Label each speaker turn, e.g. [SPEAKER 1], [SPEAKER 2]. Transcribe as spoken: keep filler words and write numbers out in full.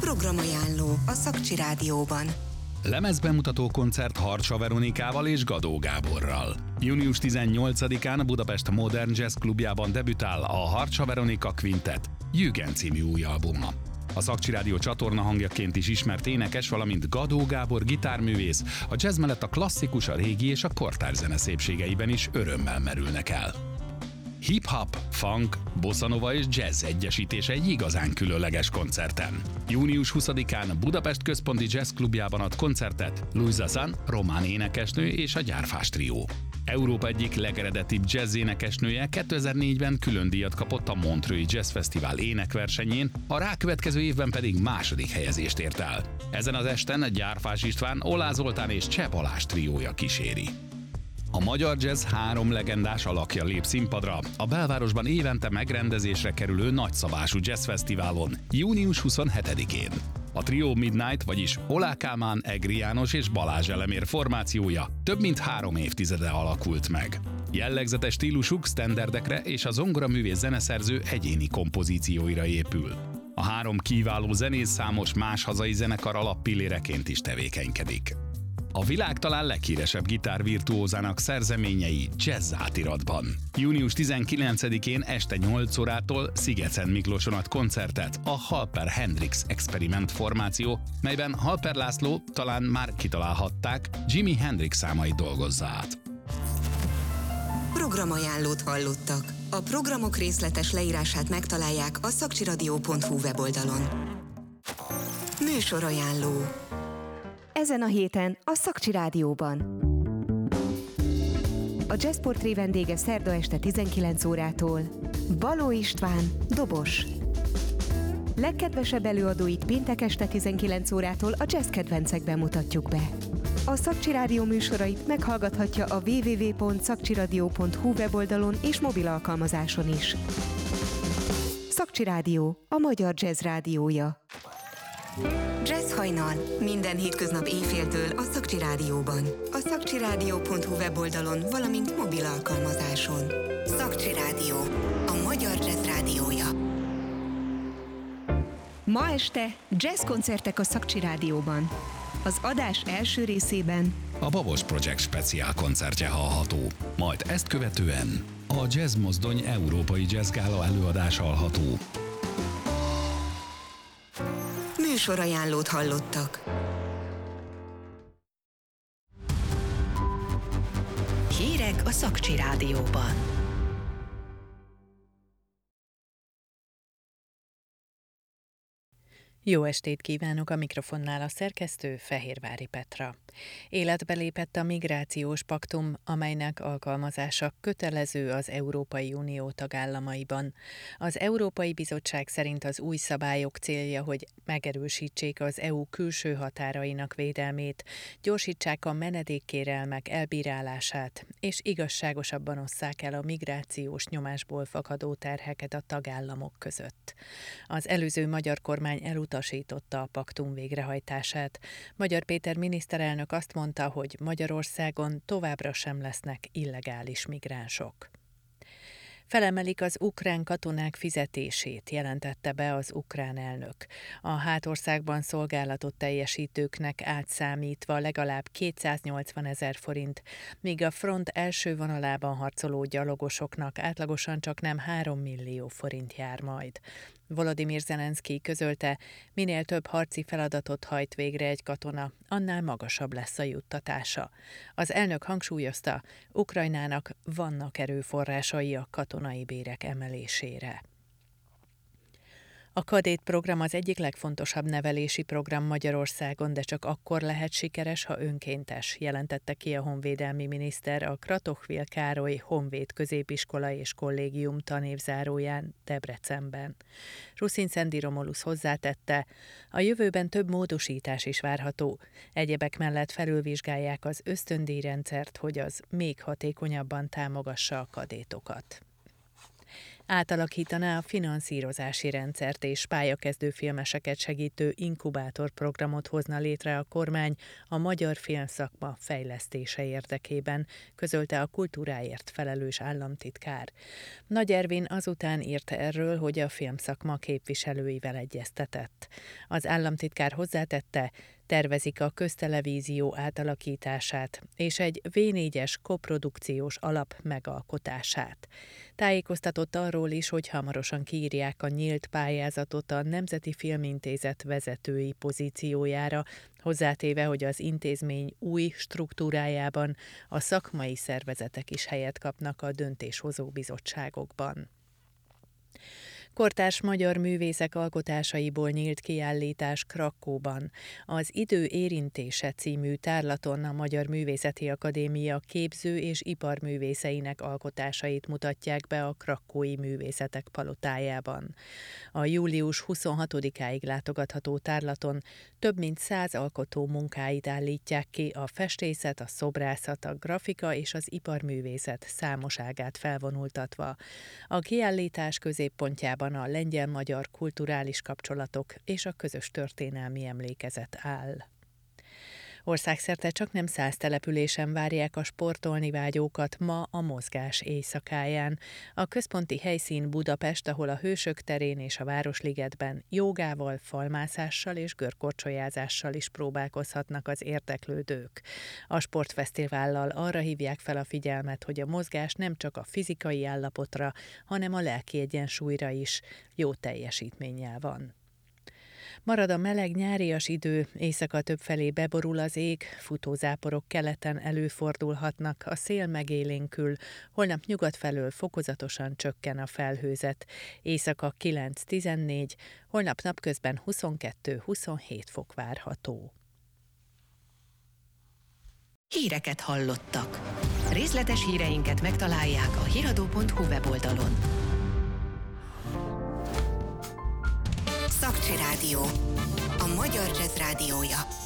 [SPEAKER 1] Programajánló a Szakcsi Rádióban.
[SPEAKER 2] Lemezbemutató koncert Harcsa Veronikával és Gadó Gáborral. június tizennyolcadikán a Budapest Modern Jazz Klubjában debütál a Harcsa Veronika Quintet Jürgen című új albuma. A Szakcsi Rádió csatorna hangjaként is ismert énekes, valamint Gadó Gábor gitárművész a jazz mellett a klasszikus, a régi és a kortárs zene szépségeiben is örömmel merülnek el. Hip-hop, funk, bossanova és jazz egyesítése egy igazán különleges koncerten. június huszadikán Budapest Központi Jazz Klubjában ad koncertet Luisa San, román énekesnő és a Gyárfás trió. Európa egyik legeredetibb jazz énekesnője kétezer-négyben külön díjat kapott a Montreux Jazz Fesztivál énekversenyén, a rákövetkező évben pedig második helyezést ért el. Ezen az esten Gyárfás István, Olá Zoltán és Cseh Balázs triója kíséri. A magyar jazz három legendás alakja lép színpadra a belvárosban évente megrendezésre kerülő nagyszabású jazzfesztiválon június huszonhetedikén. A trió Midnight, vagyis Olá Kálmán, Egri János és Balázs Elemér formációja több mint három évtizede alakult meg. Jellegzetes stílusuk sztenderdekre és a zongoraművész zeneszerző egyéni kompozícióira épül. A három kiváló zenész számos más hazai zenekar alappilléreként is tevékenykedik. A világ talán leghíresebb gitárvirtuózának szerzeményei jazz átiratban. június tizenkilencedikén este nyolc órától Szigeten Miklóson ad koncertet a Halper Hendrix Experiment formáció, melyben Halper László, talán már kitalálhatták, Jimi Hendrix számait dolgozza át.
[SPEAKER 1] Programajánlót hallottak. A programok részletes leírását megtalálják a szakcsiradio pont hu weboldalon. Műsorajánló. Ezen a héten a Szakcsi Rádióban. A Jazzportré vendége szerda este tizenkilenc órától Baló István, dobos. Legkedvesebb előadóit péntek este tizenkilenc órától a jazz kedvencekben mutatjuk be. A Szakcsi Rádió műsorait meghallgathatja a double-u double-u double-u pont szakcsiradio pont hu weboldalon és mobil alkalmazáson is. Szakcsi Rádió, a magyar jazz rádiója. Jazz hajnal. Minden hétköznap éjféltől a Szakcsi Rádióban. A szakcsiradio pont hu weboldalon, valamint mobil alkalmazáson. Szakcsi Rádió. A magyar jazz rádiója. Ma este jazz koncertek a Szakcsi Rádióban. Az adás első részében
[SPEAKER 2] a Babos Project speciál koncertje hallható, majd ezt követően a Jazz Mozdony Európai Jazz Gála előadás hallható.
[SPEAKER 1] Műsorajánlót hallottak. Hírek a Szakcsi Rádióban.
[SPEAKER 3] Jó estét kívánok, a mikrofonnál a szerkesztő Fehérvári Petra. Életbe lépett a migrációs paktum, amelynek alkalmazása kötelező az Európai Unió tagállamaiban. Az Európai Bizottság szerint az új szabályok célja, hogy megerősítsék az é u külső határainak védelmét, gyorsítsák a menedékkérelmek elbírálását, és igazságosabban osszák el a migrációs nyomásból fakadó terheket a tagállamok között. Az előző magyar kormány elutasította utasította a paktum végrehajtását. Magyar Péter miniszterelnök azt mondta, hogy Magyarországon továbbra sem lesznek illegális migránsok. Felemelik az ukrán katonák fizetését, jelentette be az ukrán elnök. A hátországban szolgálatot teljesítőknek átszámítva legalább kétszáznyolcvan ezer forint, míg a front első vonalában harcoló gyalogosoknak átlagosan csak nem három millió forint jár majd. Volodymyr Zelenszkij közölte, minél több harci feladatot hajt végre egy katona, annál magasabb lesz a juttatása. Az elnök hangsúlyozta, Ukrajnának vannak erőforrásai a katonai bérek emelésére. A kadét program az egyik legfontosabb nevelési program Magyarországon, de csak akkor lehet sikeres, ha önkéntes, jelentette ki a honvédelmi miniszter a Kratochvil Károly Honvéd Középiskola és Kollégium tanévzáróján Debrecenben. Ruszin Szendi Romulusz hozzátette, a jövőben több módosítás is várható. Egyebek mellett felülvizsgálják az ösztöndíjrendszert, hogy az még hatékonyabban támogassa a kadétokat. Átalakítaná a finanszírozási rendszert és pályakezdő filmeseket segítő inkubátorprogramot hozna létre a kormány a magyar filmszakma fejlesztése érdekében, közölte a kultúráért felelős államtitkár. Nagy Ervin azután írt erről, hogy a filmszakma képviselőivel egyeztetett. Az államtitkár hozzátette, tervezik a köztelevízió átalakítását és egy vé négyes koprodukciós alap megalkotását. Tájékoztatott arról is, hogy hamarosan kiírják a nyílt pályázatot a Nemzeti Filmintézet vezetői pozíciójára, hozzátéve, hogy az intézmény új struktúrájában a szakmai szervezetek is helyet kapnak a döntéshozó bizottságokban. Kortárs magyar művészek alkotásaiból nyílt kiállítás Krakkóban. Az Idő érintése című tárlaton a Magyar Művészeti Akadémia képző- és iparművészeinek alkotásait mutatják be a krakkói művészetek palotájában. A július huszonhatodikáig látogatható tárlaton több mint száz alkotó munkáit állítják ki, a festészet, a szobrászat, a grafika és az iparművészet számos ágát felvonultatva. A kiállítás középpontjában a lengyel-magyar kulturális kapcsolatok és a közös történelmi emlékezet áll. Országszerte csaknem száz településen várják a sportolni vágyókat ma a mozgás éjszakáján. A központi helyszín Budapest, ahol a Hősök terén és a Városligetben jógával, falmászással és görkorcsolyázással is próbálkozhatnak az érdeklődők. A sportfesztivállal arra hívják fel a figyelmet, hogy a mozgás nem csak a fizikai állapotra, hanem a lelki egyensúlyra is jó teljesítménnyel van. Marad a meleg nyárias idő, éjszaka többfelé beborul az ég, futózáporok keleten előfordulhatnak, a szél megélénkül, holnap nyugat felől fokozatosan csökken a felhőzet, éjszaka kilenc-tizennégy, holnap napközben huszonkettő-huszonhét fok várható.
[SPEAKER 1] Híreket hallottak. Részletes híreinket megtalálják a hiradó pont hu weboldalon.
[SPEAKER 4] Szakcsi Rádió, a magyar jazz rádiója.